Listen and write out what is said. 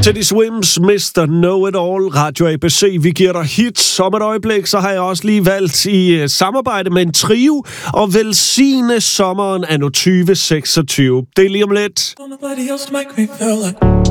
Teddy Swims, Mr. Know-It-All, Radio ABC. Vi giver dig hits. Om et øjeblik, så har jeg også lige valgt i samarbejde med en trio og velsigne sommeren anno 2026. Det er lige om lidt. Nobody else make me feel like